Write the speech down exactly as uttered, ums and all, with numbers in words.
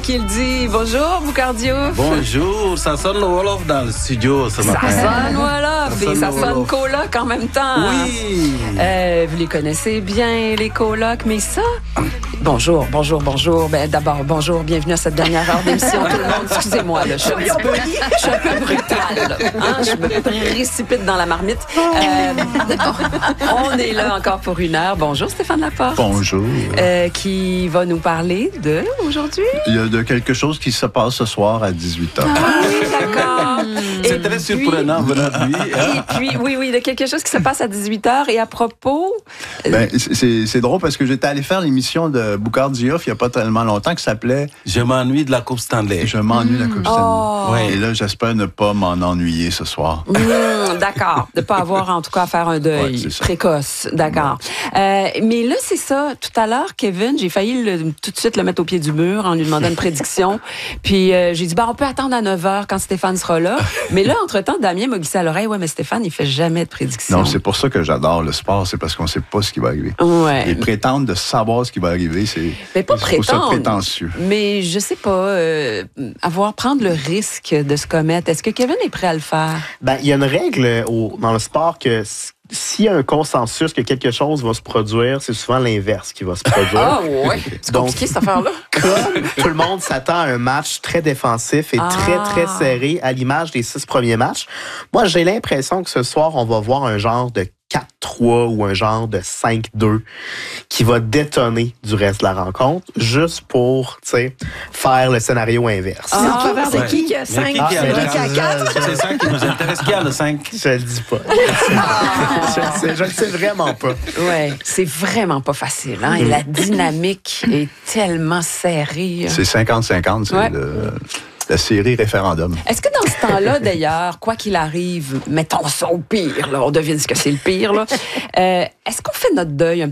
qui le dit. Bonjour, Boucardio. Bonjour, ça sonne le Wolof dans le studio ce matin. Ça sonne Wolof et ça sonne coloc en même temps. Oui. Euh, vous les connaissez bien, les colocs, mais ça... Bonjour, bonjour, bonjour. Ben, d'abord, bonjour, bienvenue à cette dernière heure d'émission, tout le monde. Excusez-moi, là, je suis un petit peu, je suis un peu brutale. Hein? Je me précipite dans la marmite. Euh, on est là encore pour une heure. Bonjour, Stéphane Laporte. Bonjour. Euh, qui va nous parler de, aujourd'hui? Il y a de quelque chose qui se passe ce soir à dix-huit heures. Ah oui, d'accord. C'est très surprenant, aujourd'hui. Et puis, oui, oui, de quelque chose qui se passe à dix-huit heures. Et à propos... Ben, c'est, c'est drôle parce que j'étais allé faire l'émission de Boucardio il n'y a pas tellement longtemps qui s'appelait Je m'ennuie de la Coupe Stanley. Je m'ennuie de la Coupe Stanley. Oh. Oui. Et là, j'espère ne pas m'en ennuyer ce soir. Mmh, d'accord. De ne pas avoir, en tout cas, à faire un deuil Ouais, précoce. D'accord. Euh, mais là, c'est ça. Tout à l'heure, Kevin, j'ai failli le, tout de suite le mettre au pied du mur en lui demandant une prédiction. Puis euh, j'ai dit, ben, on peut attendre à neuf heures quand Stéphane sera là. Mais là, entre-temps, Damien m'a glissé à l'oreille. Ouais, mais Stéphane, il fait jamais de prédiction. Non, c'est pour ça que j'adore le sport. C'est parce qu'on ne sait pas ce qui va arriver. Ouais. Et prétendre de savoir ce qui va arriver, c'est... Mais pas je trouve ça prétendre. prétentieux. Mais je sais pas, euh, avoir, prendre le risque de se commettre. Est-ce que Kevin est prêt à le faire? Ben, il y a une règle au, dans le sport que s'il y a un consensus que quelque chose va se produire, c'est souvent l'inverse qui va se produire. Ah ouais, c'est Donc, compliqué cette affaire-là. Comme tout le monde s'attend à un match très défensif et Ah. très, très serré à l'image des six premiers matchs, moi, j'ai l'impression que ce soir, on va voir un genre de quatre trois ou un genre de cinq deux qui va détonner du reste de la rencontre juste pour, tu sais, faire le scénario inverse. Ah, c'est ouais. qui qui a Mais cinq? qui qui Ah, a c'est le qui qui a cinq? quatre? C'est ça qui nous intéresse. Qui a le cinq? Je le dis pas. je le sais, je le sais vraiment pas. Ouais, c'est vraiment pas facile. Hein? Et la dynamique est tellement serrée. C'est cinquante cinquante, c'est Ouais. le, la série référendum. Est-ce que dans ce temps-là, d'ailleurs, quoi qu'il arrive, mettons ça au pire, là, on devine ce que c'est le pire, là, euh, est-ce qu'on fait notre deuil un